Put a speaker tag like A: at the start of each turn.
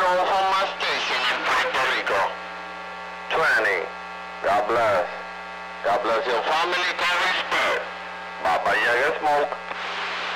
A: 0 from my station in Puerto Rico. 20. God bless. God bless your family. Con respect. Baba Yaga Smoke.